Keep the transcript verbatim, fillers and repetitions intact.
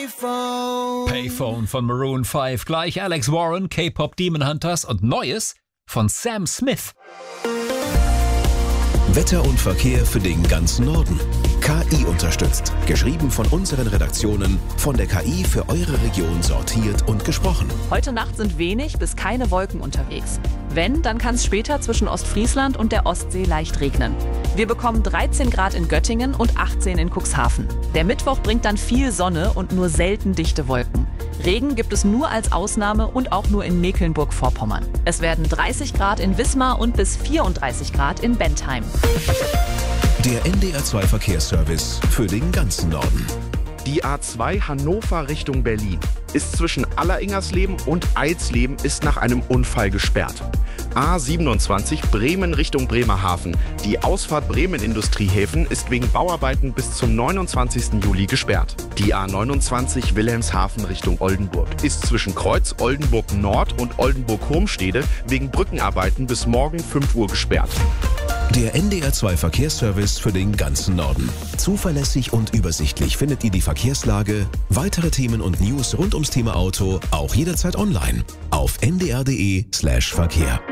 Payphone von Maroon fünf, gleich Alex Warren, K-Pop Demon Hunters und Neues von Sam Smith. Wetter und Verkehr für den ganzen Norden. K I unterstützt. Geschrieben von unseren Redaktionen, von der K I für eure Region sortiert und gesprochen. Heute Nacht sind wenig bis keine Wolken unterwegs. Wenn, dann kann es später zwischen Ostfriesland und der Ostsee leicht regnen. Wir bekommen dreizehn Grad in Göttingen und achtzehn in Cuxhaven. Der Mittwoch bringt dann viel Sonne und nur selten dichte Wolken. Regen gibt es nur als Ausnahme und auch nur in Mecklenburg-Vorpommern. Es werden dreißig Grad in Wismar und bis vierunddreißig Grad in Bentheim. Der N D R zwei Verkehrsservice für den ganzen Norden. Die A zwei Hannover Richtung Berlin ist zwischen Alleringersleben und Eidsleben ist nach einem Unfall gesperrt. A siebenundzwanzig Bremen Richtung Bremerhaven. Die Ausfahrt Bremen-Industriehäfen ist wegen Bauarbeiten bis zum neunundzwanzigsten Juli gesperrt. Die A neunundzwanzig Wilhelmshaven Richtung Oldenburg ist zwischen Kreuz Oldenburg Nord und Oldenburg-Homstede wegen Brückenarbeiten bis morgen fünf Uhr gesperrt. Der N D R zwei Verkehrsservice für den ganzen Norden. Zuverlässig und übersichtlich findet ihr die Verkehrslage, weitere Themen und News rund ums Thema Auto auch jederzeit online auf n d r punkt d e slash Verkehr.